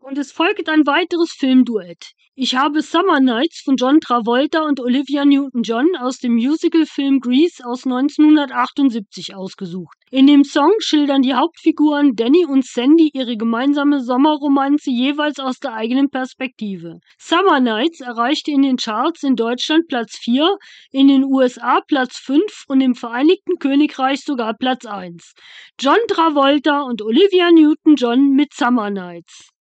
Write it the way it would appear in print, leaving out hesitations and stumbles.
Und es folgt ein weiteres Filmduett. Ich habe Summer Nights von John Travolta und Olivia Newton-John aus dem Musicalfilm Grease aus 1978 ausgesucht. In dem Song schildern die Hauptfiguren Danny und Sandy ihre gemeinsame Sommerromanze jeweils aus der eigenen Perspektive. Summer Nights erreichte in den Charts in Deutschland Platz 4, in den USA Platz 5 und im Vereinigten Königreich sogar Platz 1. John Travolta und Olivia Newton-John mit Summer Nights.